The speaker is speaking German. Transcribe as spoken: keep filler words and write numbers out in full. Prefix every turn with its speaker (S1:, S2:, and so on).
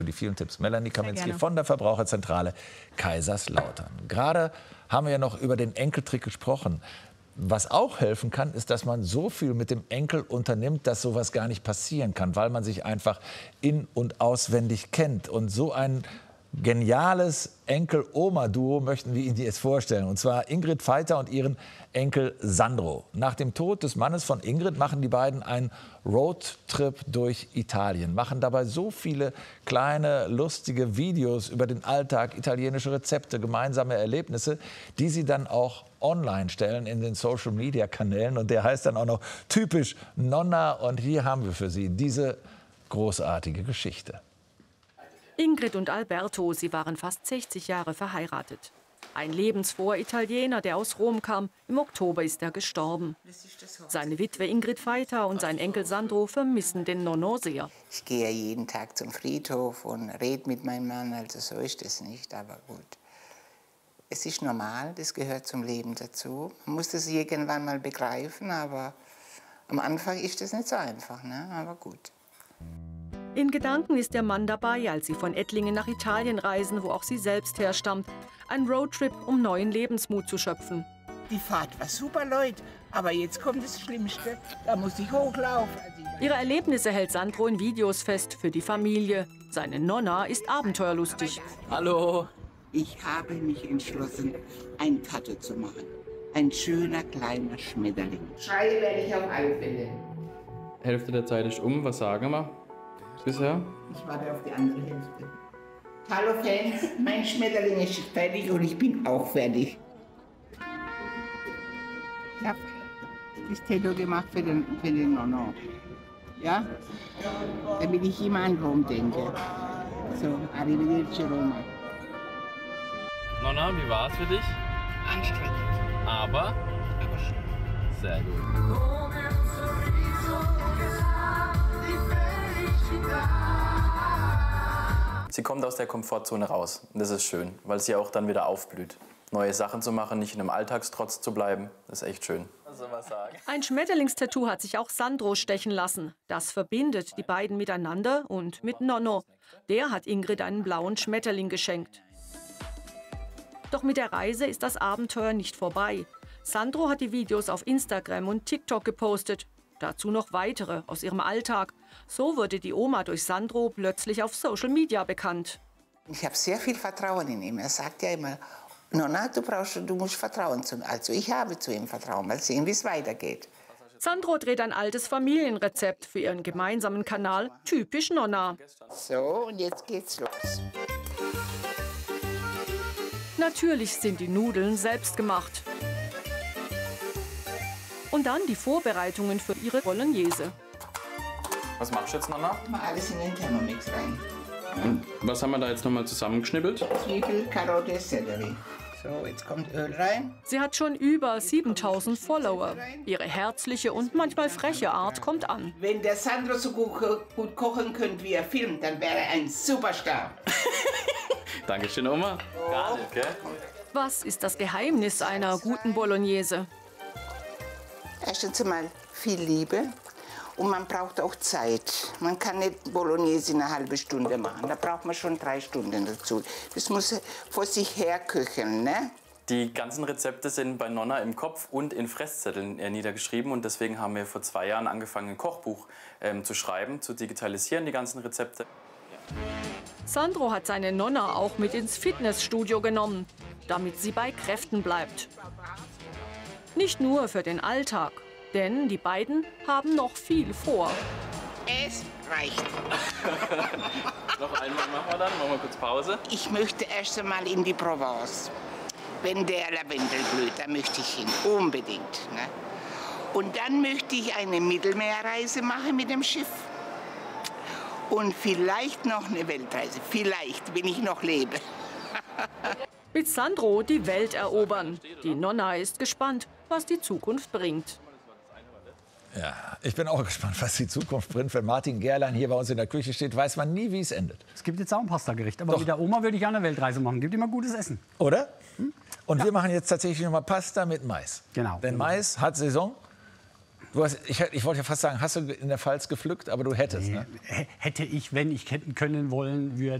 S1: Die vielen Tipps. Melanie Kaminski von der Verbraucherzentrale Kaiserslautern. Gerade haben wir ja noch über den Enkeltrick gesprochen. Was auch helfen kann, ist, dass man so viel mit dem Enkel unternimmt, dass sowas gar nicht passieren kann, weil man sich einfach in- und auswendig kennt. Und so ein geniales Enkel-Oma-Duo möchten wir Ihnen jetzt vorstellen. Und zwar Ingrid Veiter und ihren Enkel Sandro. Nach dem Tod des Mannes von Ingrid machen die beiden einen Roadtrip durch Italien. Machen dabei so viele kleine, lustige Videos über den Alltag, italienische Rezepte, gemeinsame Erlebnisse, die sie dann auch online stellen in den Social-Media-Kanälen. Und der heißt dann auch noch typisch Nonna. Und hier haben wir für Sie diese großartige Geschichte.
S2: Ingrid und Alberto, sie waren fast sechzig Jahre verheiratet. Ein lebensfroher Italiener, der aus Rom kam. Im Oktober ist er gestorben. Seine Witwe Ingrid Veiter und sein Enkel Sandro vermissen den Nonno sehr.
S3: Ich gehe ja jeden Tag zum Friedhof und rede mit meinem Mann, also so ist es nicht, aber gut. Es ist normal, das gehört zum Leben dazu. Man muss das irgendwann mal begreifen, aber am Anfang ist das nicht so einfach, ne? Aber gut.
S2: In Gedanken ist der Mann dabei, als sie von Ettlingen nach Italien reisen, wo auch sie selbst herstammt. Ein Roadtrip, um neuen Lebensmut zu schöpfen.
S3: Die Fahrt war super, Leute, aber jetzt kommt das Schlimmste, da muss ich hochlaufen.
S2: Ihre Erlebnisse hält Sandro in Videos fest für die Familie. Seine Nonna ist abenteuerlustig.
S3: Hallo. Ich habe mich entschlossen, ein Tattoo zu machen. Ein schöner kleiner Schmetterling. Schreie werde ich auf alle Fälle.
S4: Hälfte der Zeit ist um, was sagen wir bisher?
S3: Ich warte auf die andere Hälfte. Hallo Fans, mein Schmetterling ist fertig und ich bin auch fertig. Ich habe das Tattoo gemacht für den, für den Nonno. Ja? Damit ich immer an Rom denke. So, arrivederci Roma.
S4: Nonna, wie war es für dich?
S3: Anstrengend.
S4: Aber?
S3: Aber schön.
S4: Sehr gut. Sie kommt aus der Komfortzone raus. Und das ist schön, weil sie auch dann wieder aufblüht. Neue Sachen zu machen, nicht in einem Alltagstrotz zu bleiben, das ist echt schön.
S2: Ein Schmetterlingstattoo hat sich auch Sandro stechen lassen. Das verbindet die beiden miteinander und mit Nonno. Der hat Ingrid einen blauen Schmetterling geschenkt. Doch mit der Reise ist das Abenteuer nicht vorbei. Sandro hat die Videos auf Instagram und TikTok gepostet. Dazu noch weitere aus ihrem Alltag. So wurde die Oma durch Sandro plötzlich auf Social Media bekannt.
S3: Ich habe sehr viel Vertrauen in ihn. Er sagt ja immer, Nonna, du, brauchst, du musst Vertrauen zu ihm. Also ich habe zu ihm Vertrauen, mal sehen, wie es weitergeht.
S2: Sandro dreht ein altes Familienrezept für ihren gemeinsamen Kanal Typisch Nonna.
S3: So, und jetzt geht's los.
S2: Natürlich sind die Nudeln selbst gemacht. Und dann die Vorbereitungen für ihre Bolognese.
S4: Was machst du jetzt, Nonna?
S3: Mal alles in den Thermomix rein.
S4: Und was haben wir da jetzt noch mal zusammengeschnippelt?
S3: Zwiebel, Karotte, Sellerie. So, jetzt kommt Öl rein.
S2: Sie hat schon über siebentausend Follower. Ihre herzliche und manchmal freche Art kommt an.
S3: Wenn der Sandro so gut, gut kochen könnte, wie er filmt, dann wäre er ein Superstar.
S4: Dankeschön, Oma.
S3: Oh.
S4: Gar nicht, gell?
S2: Was ist das Geheimnis einer guten Bolognese?
S3: Erstens einmal viel Liebe und man braucht auch Zeit. Man kann nicht Bolognese in einer halben Stunde machen, da braucht man schon drei Stunden dazu. Das muss vor sich her köcheln, ne?
S4: Die ganzen Rezepte sind bei Nonna im Kopf und in Fresszetteln niedergeschrieben. Und deswegen haben wir vor zwei Jahren angefangen, ein Kochbuch ähm, zu schreiben, zu digitalisieren, die ganzen Rezepte.
S2: Sandro hat seine Nonna auch mit ins Fitnessstudio genommen, damit sie bei Kräften bleibt. Nicht nur für den Alltag, denn die beiden haben noch viel vor.
S3: Es reicht.
S4: Noch einmal machen wir dann, machen wir kurz Pause.
S3: Ich möchte erst einmal in die Provence. Wenn der Lavendel blüht, da möchte ich hin, unbedingt. Ne? Und dann möchte ich eine Mittelmeerreise machen mit dem Schiff. Und vielleicht noch eine Weltreise, vielleicht, wenn ich noch lebe.
S2: Mit Sandro die Welt erobern. Die Nonna ist gespannt, was die Zukunft bringt.
S1: Ja, ich bin auch gespannt, was die Zukunft bringt. Wenn Martin Gerlein hier bei uns in der Küche steht, weiß man nie, wie es endet.
S5: Es gibt jetzt auch ein Pasta-Gericht, aber
S1: Doch.
S5: mit der Oma würde ich auch eine Weltreise machen. Gibt immer gutes Essen.
S1: Oder? Hm? Und ja. wir machen jetzt tatsächlich noch mal Pasta mit Mais.
S5: Genau.
S1: Denn Mais hat Saison. Du hast, ich, ich wollte ja fast sagen, hast du in der Pfalz gepflückt, aber du hättest,
S5: Nee,
S1: ne?
S5: Hätte ich, wenn ich hätten können wollen, würde